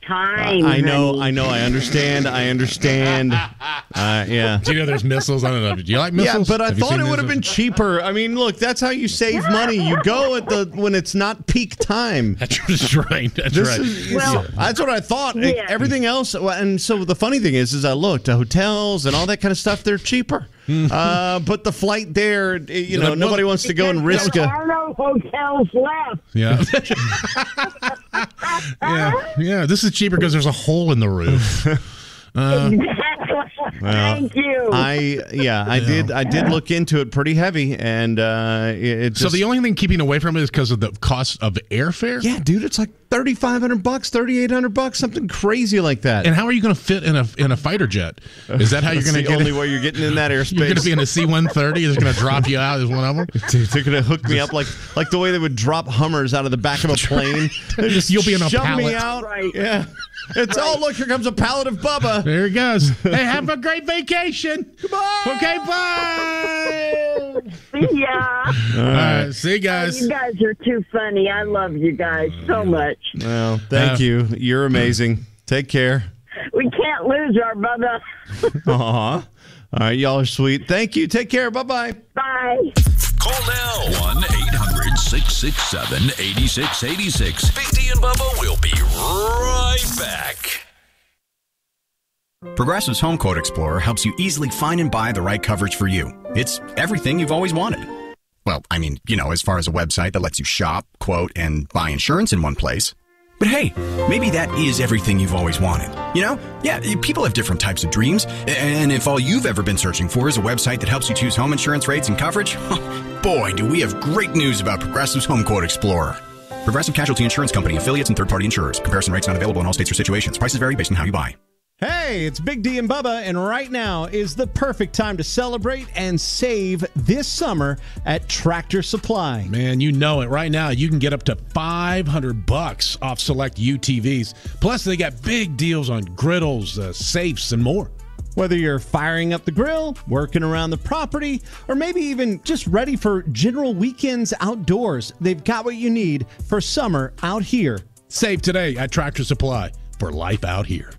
time. I know. I understand. Yeah. Do you know there's missiles? I don't know. Do you like missiles? Yeah, but I thought it would have been cheaper. I mean, look, that's how you save money. You go when it's not peak time. That's right. That's right. That's what I thought. Yeah. Everything else, and so the funny thing is I looked at hotels and all that kind of stuff. They're cheaper. But the flight there, nobody wants to go and risk There are no hotels left. Yeah. Yeah. This is cheaper because there's a hole in the roof. Thank you. I did look into it pretty heavy, and so the only thing keeping away from it is because of the cost of airfare. Yeah, dude, it's like $3,500, $3,800, something crazy like that. And how are you going to fit in a fighter jet? Is that how you're going to get? The only way you're getting in that airspace. You're going to be in a C-130. Is it going to drop you out as one of them? Dude, they're going to hook me up like the way they would drop Hummers out of the back of a plane. You'll be in a shove pallet. me out. Right. Yeah. It's look, here comes a pallet of Bubba. There he goes. Hey, have a great vacation. Goodbye. Okay, bye. See ya. All right, see you guys. You guys are too funny. I love you guys so much. Well, thank you. You're amazing. Take care. We can't lose our Bubba. All right, y'all are sweet. Thank you. Take care. Bye-bye. Bye. Call now 1-800-667-8686. Big D and Bubba will be right back. Progressive's Home Quote Explorer helps you easily find and buy the right coverage for you. It's everything you've always wanted. Well, I mean, as far as a website that lets you shop, quote, and buy insurance in one place. But hey, maybe that is everything you've always wanted. Yeah, people have different types of dreams. And if all you've ever been searching for is a website that helps you choose home insurance rates and coverage, boy, do we have great news about Progressive's Home Quote Explorer. Progressive Casualty Insurance Company, affiliates, and third-party insurers. Comparison rates not available in all states or situations. Prices vary based on how you buy. Hey, it's Big D and Bubba, and right now is the perfect time to celebrate and save this summer at Tractor Supply. Man, you know it. Right now, you can get up to $500 off select UTVs. Plus, they got big deals on griddles, safes, and more. Whether you're firing up the grill, working around the property, or maybe even just ready for general weekends outdoors, they've got what you need for summer out here. Save today at Tractor Supply for life out here.